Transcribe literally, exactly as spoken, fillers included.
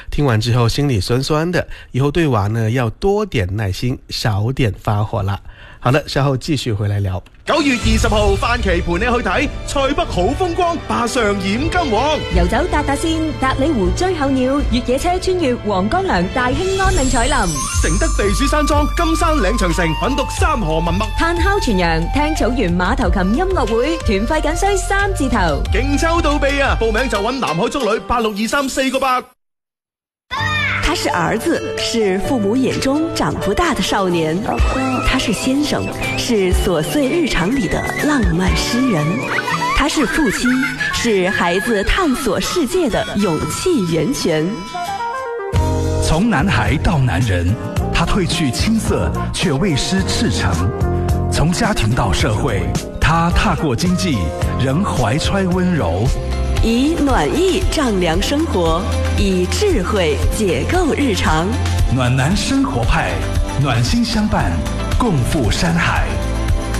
听完之後心裡酸酸的，以後對娃呢要多點耐心，少點發火啦。好了，稍後繼續回來聊。 九月二十號，范琪陪你去睇塞北好風光，霸上染金黃， 遊走達達線，達里湖追候鳥，越野車穿越黃江梁，大興安嶺彩林， 承德避暑山莊，金山嶺長城，品讀三河文脈， 炭烤全羊，聽草原馬頭琴音樂會，團費僅需三字頭， 勁抽到臂啊！報名就揾南海中旅八六二三四個八。 他是兒子，是父母眼中長不大的少年；他是先生，是瑣碎日常裡的浪漫詩人；他是父親，是孩子探索世界的勇氣源泉。 從男孩到男人，他褪去青澀，卻未失赤誠；從家庭到社會，他踏過經濟，仍懷揣溫柔。 以暖意丈量生活，以智慧解構日常。 暖男生活派，暖心相伴，共赴山海。